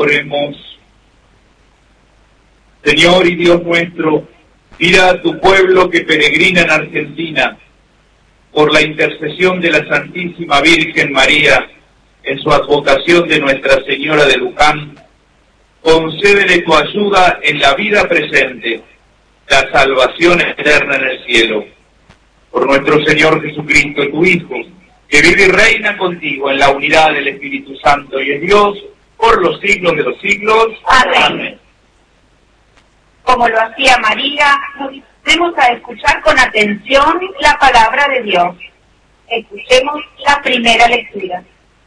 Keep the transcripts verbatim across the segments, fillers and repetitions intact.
Oremos. Señor y Dios nuestro, mira a tu pueblo que peregrina en Argentina, por la intercesión de la Santísima Virgen María, en su advocación de Nuestra Señora de Luján, concédele tu ayuda en la vida presente, la salvación eterna en el cielo. Por nuestro Señor Jesucristo, tu Hijo, que vive y reina contigo en la unidad del Espíritu Santo y es Dios por los siglos de los siglos. Amén. Amén. Como lo hacía María, nos disponemos a escuchar con atención la palabra de Dios. Escuchemos la primera lectura.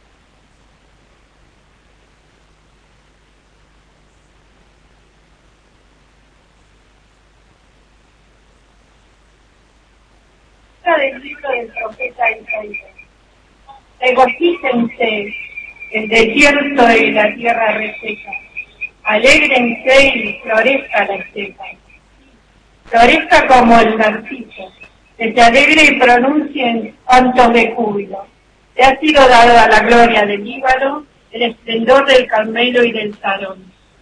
Del libro del profeta Isaías. Regocíjense el desierto y la tierra reseca. Alégrense y florezca la estepa. Florezca como el narciso. Que se alegre y pronuncien cantos de júbilo. Le ha sido dada la gloria del Líbano, el esplendor del Carmelo y del Sarón.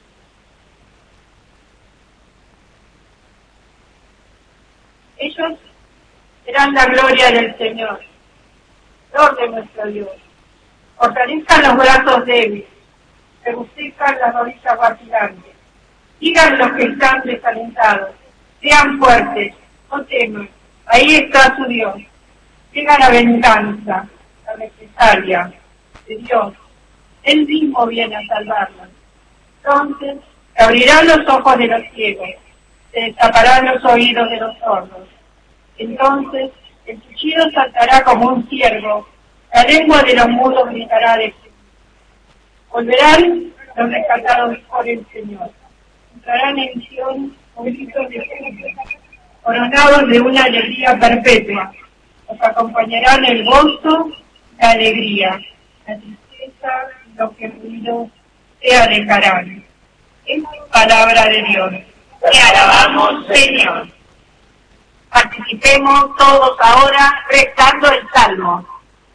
Ellos serán la gloria del Señor, Lord de nuestro Dios. Fortalezcan los brazos débiles, regocijan las rodillas vacilantes. Digan los que están desalentados, sean fuertes, no teman, ahí está su Dios. Llega la venganza, la represalia de Dios. Él mismo viene a salvarnos. Entonces, se abrirán los ojos de los ciegos, se destaparán los oídos de los sordos. Entonces el chillido saltará como un ciervo, la lengua de los mudos gritará de sí. Volverán los rescatados por el Señor. Entrarán en Sion con gritos de júbilo, coronados de una alegría perpetua. Los acompañarán el gozo, la alegría, la tristeza y los que ruido se alejarán. Es palabra de Dios. Te alabamos, Señor. Participemos todos ahora rezando el Salmo.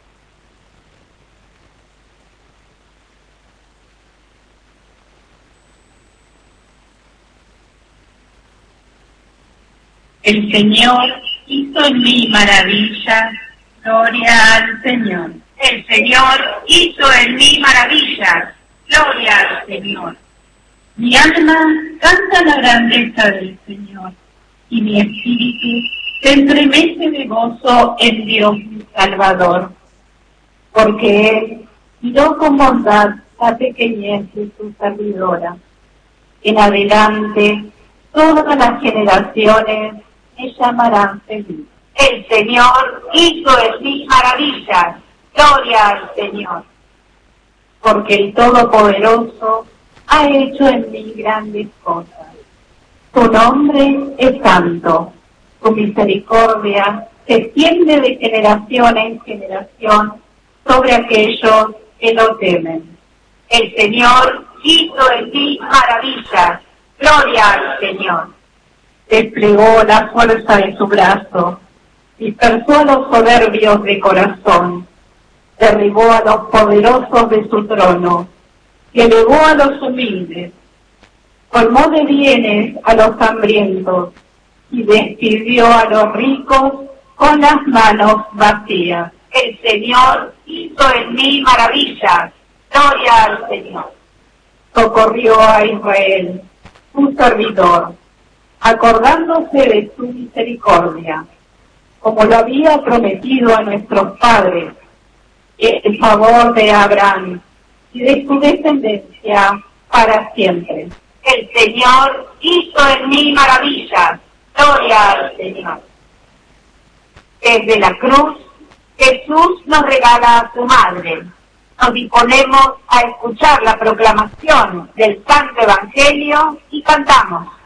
El Señor hizo en mí maravillas, gloria al Señor. El Señor hizo en mí maravillas, gloria al Señor. Mi alma canta la grandeza del Señor, y mi espíritu se entremece de gozo en Dios mi Salvador, porque Él miró con bondad la pequeñez de su servidora. En adelante, todas las generaciones me llamarán feliz. El Señor hizo en mí maravillas, gloria al Señor. Porque el Todopoderoso ha hecho en mí grandes cosas. Tu nombre es santo, tu misericordia se extiende de generación en generación sobre aquellos que lo temen. El Señor hizo en ti maravillas, gloria al Señor. Desplegó la fuerza de su brazo, dispersó a los soberbios de corazón, derribó a los poderosos de su trono, y elevó a los humildes. Colmó de bienes a los hambrientos y despidió a los ricos con las manos vacías. El Señor hizo en mí maravillas, gloria al Señor. Socorrió a Israel, su servidor, acordándose de su misericordia, como lo había prometido a nuestros padres, en favor de Abraham y de su descendencia para siempre. El Señor hizo en mí maravillas, gloria al Señor. Desde la cruz, Jesús nos regala a su madre. Nos disponemos a escuchar la proclamación del Santo Evangelio y cantamos.